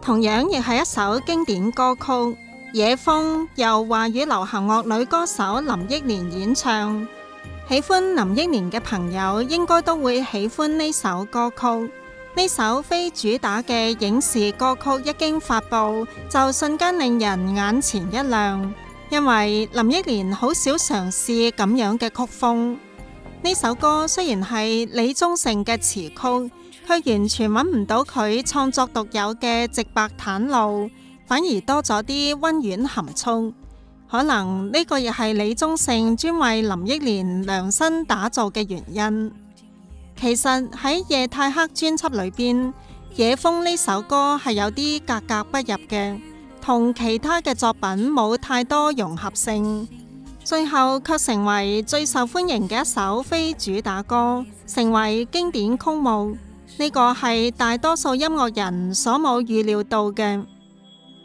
同樣亦係一首經典歌曲《野風》，由華語流行樂女歌手林憶蓮演唱。喜歡林憶蓮嘅朋友應該都會喜歡呢首歌曲。呢首非主打嘅影視歌曲一經發布，就瞬間令人眼前一亮，因為林憶蓮好少嘗試咁樣嘅曲風。呢首歌雖然係李宗盛嘅詞曲，卻完全揾唔到佢創作獨有嘅直白袒露，反而多咗啲溫婉含蓄。可能呢個亦係李宗盛專為林憶蓮量身打造嘅原因。其實喺夜太黑專輯裏邊，《野風》呢首歌係有啲格格不入嘅，同其他嘅作品冇太多融合性，最後卻成為最受歡迎嘅一首非主打歌，成為經典曲目。呢個係大多數音樂人所冇預料到嘅。